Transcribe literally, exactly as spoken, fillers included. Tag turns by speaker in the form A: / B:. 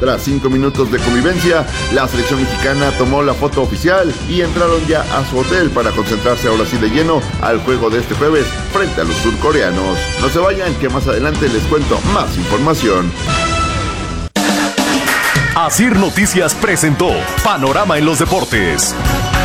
A: Tras cinco minutos de convivencia, la selección mexicana tomó la foto oficial y entraron ya a su hotel para concentrarse ahora sí de lleno al juego de este jueves frente a los surcoreanos. No se vayan, que más adelante les cuento más información.
B: Asir Noticias presentó Panorama en los Deportes.